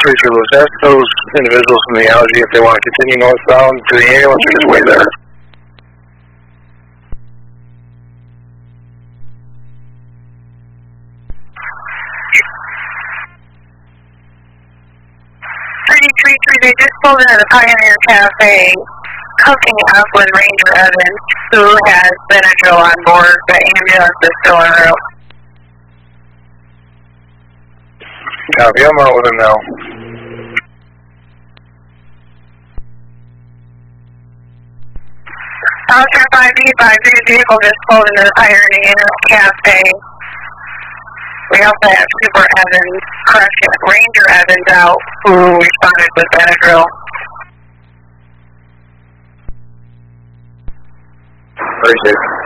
Tracer Lewis, ask those individuals from the Algae if they want to continue northbound to the ambulance or just wait there. They just pulled into the Pioneer Cafe, hooking up with Ranger Evans, who has Benadryl on board. The ambulance is still en route. Copy, I'm out with him now. Officer 5B5, your vehicle just pulled into the Pioneer Cafe. We also have Super Evans, Ranger Evans out, who responded with Benadryl. Appreciate it.